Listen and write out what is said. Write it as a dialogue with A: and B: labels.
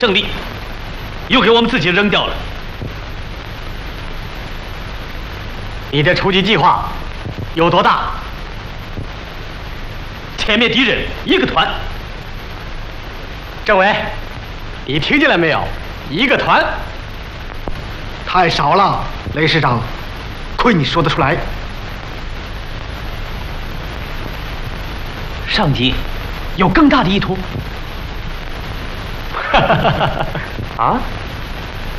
A: 胜利又给我们自己扔掉了。你的出击计划有多大？歼灭敌人1个团。政委，你听见了没有？1个团。
B: 太少了，雷师长，亏你说得出来。
A: 上级有更大的意图。啊？